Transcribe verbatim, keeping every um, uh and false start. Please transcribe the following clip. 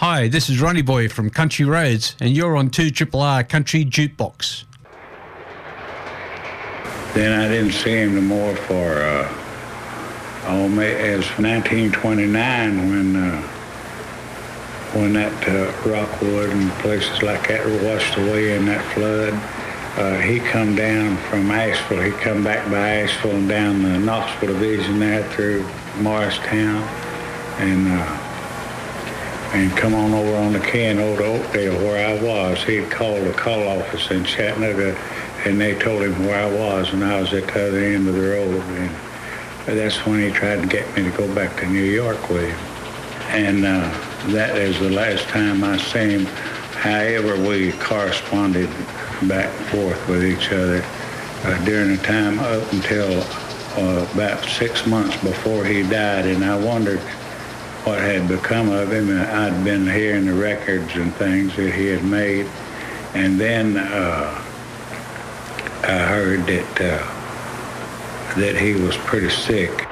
Hi, this is Ronnie Boy from Country Roads, and you're on two R R R Country Jukebox. Then I didn't see him no more for, uh, oh, it was nineteen twenty-nine when uh, when that uh, Rockwood and places like that were washed away in that flood. Uh, he come down from Asheville. He come back by Asheville and down the Knoxville Division there through Morristown, and uh, and come on over on the Ken over to Oakdale where I was. He'd called the call office in Chattanooga, and they told him where I was, and I was at the other end of the road. And that's when he tried to get me to go back to New York with him. And uh, that is the last time I seen him. However, we corresponded back and forth with each other uh, during the time up until uh, about six months before he died, and I wondered what had become of him. I'd been hearing the records and things that he had made, and then uh, I heard that uh, that he was pretty sick,